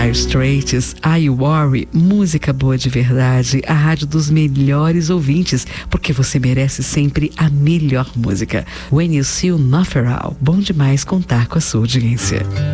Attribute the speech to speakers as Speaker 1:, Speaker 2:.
Speaker 1: Dire Straits, I Worry, música boa de verdade, a rádio dos melhores ouvintes, porque você merece sempre a melhor música. When You See You Nofferal, bom demais contar com a sua audiência.